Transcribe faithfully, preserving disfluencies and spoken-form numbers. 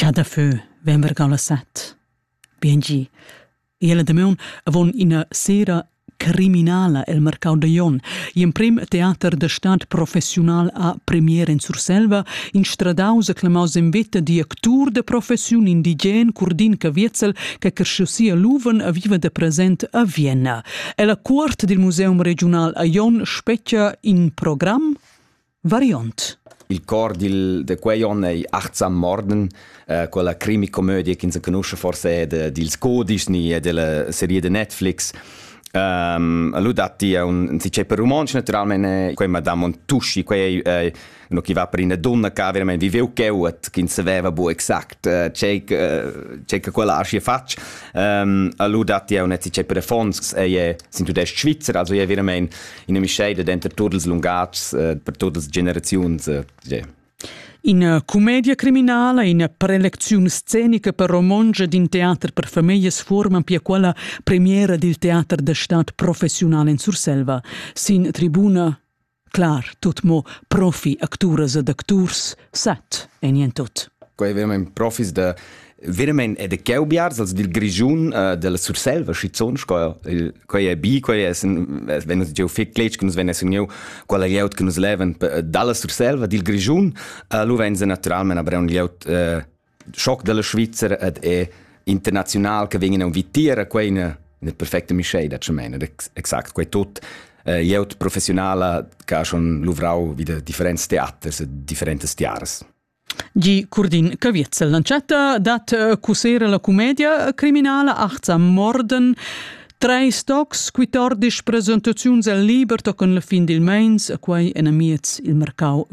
Già da fö, ven vergau la sat. B G. E ella da meun avon ina sera criminala el mercau de Jon, in prim teater de stat professional a premiere in Surselva, in stradaus acclamaus in vetta di actur de professiun indigen Curdin Caviezel che cresciusia Luven a viva de present a Vienna. E la court del Museum Regional a Jon specchia in program variant. Il cor del, de quei on è achtsam morden, uh, quella crimi-comödia che si conosce forse è dels codici e della serie di Netflix. Um, lui dati un si c'è per romanzo naturalmente quei Madame Montusci quei eh, no chi va per una donna che veramente viveu cheuat che non sapeva bu exact uh, c'è uh, c'è che quella ascia faccia um, lui dati un si c'è per fons e è sind du des Schweizer also è veramente in una miscela dentro tutte le lungats uh, per tutte le generazioni uh, yeah. In commedia criminale, in prelezione scenica per romanze din teatro per famiglie forma pia quella premiera del teatro de stat professionale in Surselva. Sin tribuna, clar, tut mo profi actores ed actors, sat e nientut. Quei veramente profis de veramente è de Keubiars, also del Grigiun uh, della Surselva, Schizzons, quei è bi, quei è wenn uns giù fick glitsch, che nos wenn es un quella lieut che nos leven dalla Surselva, del Grigiun, uh, lu wenn se naturalmente aber un lieut uh, schock della Svizzer ed è international che vengono invitare quei in una perfetta miscela, dat schmeine, exakt, quei tot uh, lieut professionale che ha schon luvrau wieder differenti teaters, differenti tiares. Gi Curdin Caviezel lanciata dat uh, cusera la commedia criminale achtsam morden tre stocks quattordici presentazioni al liber toccano la fin del mains a quai enamiez il mercau